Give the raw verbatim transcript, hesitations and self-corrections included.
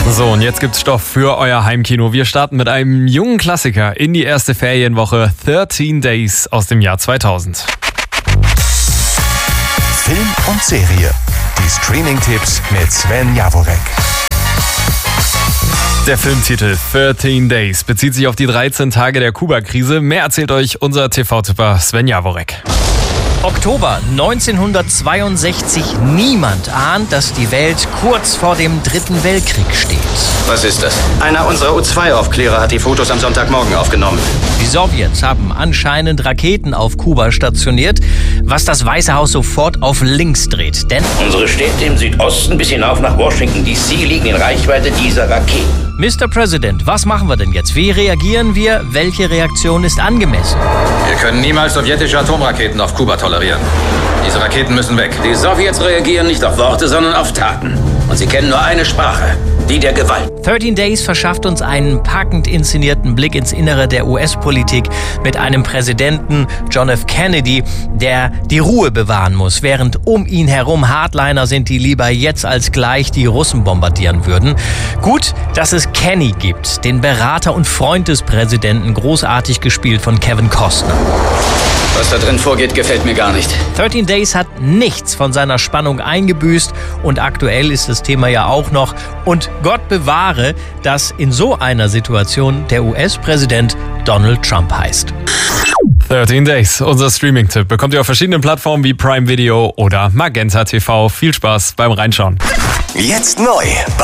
So, und jetzt gibt's Stoff für euer Heimkino. Wir starten mit einem jungen Klassiker in die erste Ferienwoche dreizehn Days aus dem Jahr zweitausend. Film und Serie. Die Streaming-Tipps mit Sven Jaworek. Der Filmtitel dreizehn Days bezieht sich auf die dreizehn Tage der Kuba-Krise. Mehr erzählt euch unser T V-Tipper Sven Jaworek. Oktober neunzehnhundertzweiundsechzig. Niemand ahnt, dass die Welt kurz vor dem Dritten Weltkrieg steht. Was ist das? Einer unserer U zwei Aufklärer hat die Fotos am Sonntagmorgen aufgenommen. Die Sowjets haben anscheinend Raketen auf Kuba stationiert, was das Weiße Haus sofort auf links dreht. Denn unsere Städte im Südosten bis hinauf nach Washington D C liegen in Reichweite dieser Raketen. Mister President, was machen wir denn jetzt? Wie reagieren wir? Welche Reaktion ist angemessen? Wir können niemals sowjetische Atomraketen auf Kuba tolerieren. Diese Raketen müssen weg. Die Sowjets reagieren nicht auf Worte, sondern auf Taten. Und sie kennen nur eine Sprache, die der Gewalt. dreizehn Days verschafft uns einen packend inszenierten Blick ins Innere der U S-Politik mit einem Präsidenten, John F. Kennedy, der die Ruhe bewahren muss, während um ihn herum Hardliner sind, die lieber jetzt als gleich die Russen bombardieren würden. Gut, dass es Kenny gibt, den Berater und Freund des Präsidenten, großartig gespielt von Kevin Costner. Was da drin vorgeht, gefällt mir gar nicht. dreizehn Days hat nichts von seiner Spannung eingebüßt und aktuell ist das Thema ja auch noch. Und Gott bewahre, dass in so einer Situation der U S-Präsident Donald Trump heißt. dreizehn Days, unser Streaming-Tipp, bekommt ihr auf verschiedenen Plattformen wie Prime Video oder Magenta T V. Viel Spaß beim Reinschauen. Jetzt neu bei